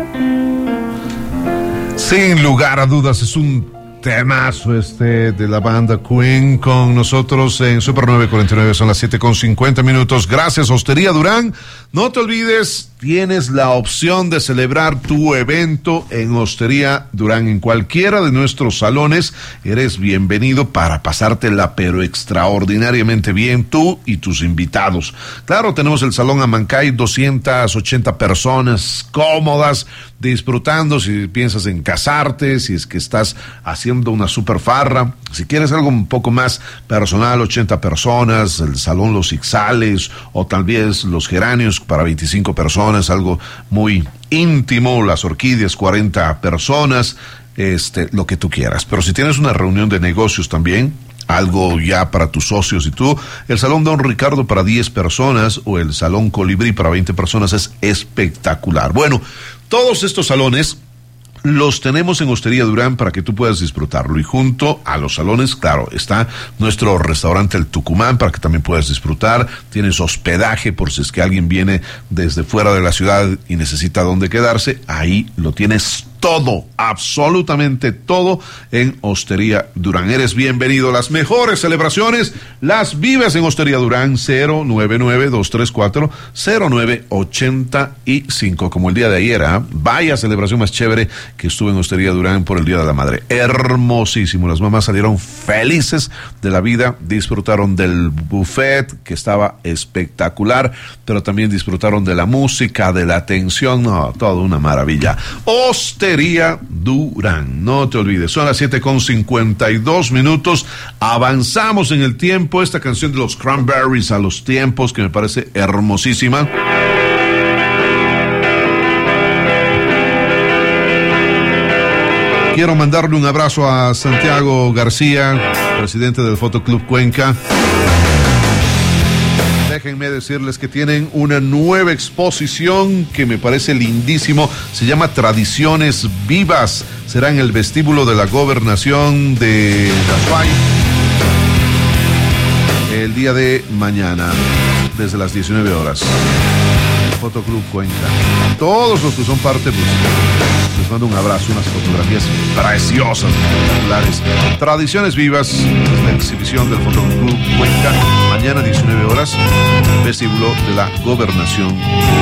Sin lugar a dudas, es un temazo de la banda Queen con nosotros en Super 949, son las 7:50. Gracias, Hostería Durán. No te olvides, tienes la opción de celebrar tu evento en Hostería Durán. En cualquiera de nuestros salones eres bienvenido para pasártela pero extraordinariamente bien, tú y tus invitados. Claro, tenemos el Salón Amancay, 280 personas cómodas, disfrutando. Si piensas en casarte, si es que estás haciendo una super farra, si quieres algo un poco más personal, 80 personas, el Salón Los Ixales o tal vez Los Geranios para 25 personas, algo muy íntimo, las Orquídeas, 40 personas, lo que tú quieras. Pero si tienes una reunión de negocios también, algo ya para tus socios y tú, el Salón Don Ricardo para 10 personas o el Salón Colibrí para 20 personas es espectacular. Bueno, todos estos salones los tenemos en Hostería Durán para que tú puedas disfrutarlo. Y junto a los salones, claro, está nuestro restaurante El Tucumán para que también puedas disfrutar. Tienes hospedaje por si es que alguien viene desde fuera de la ciudad y necesita dónde quedarse. Ahí lo tienes todo, absolutamente todo en Hostería Durán. Eres bienvenido. Las mejores celebraciones las vives en Hostería Durán. 099-234-0985, como el día de ayer. Vaya celebración más chévere que estuve en Hostería Durán por el Día de la Madre. Hermosísimo. Las mamás salieron felices de la vida, disfrutaron del buffet que estaba espectacular, pero también disfrutaron de la música, de la atención. No, todo una maravilla. Hostería Durán, no te olvides. Son las 7:52. Avanzamos en el tiempo. Esta canción de los Cranberries, A los Tiempos, que me parece hermosísima. Quiero mandarle un abrazo a Santiago García, presidente del Fotoclub Cuenca. Déjenme decirles que tienen una nueva exposición que me parece lindísimo. Se llama Tradiciones Vivas. Será en el vestíbulo de la Gobernación de Azuay el día de mañana, desde las 19 horas. Fotoclub Cuenca. Todos los que son parte, pues les mando un abrazo, unas fotografías preciosas, espectaculares. Tradiciones Vivas, la exhibición del Fotoclub Cuenca, mañana 19 horas, vestíbulo de la Gobernación.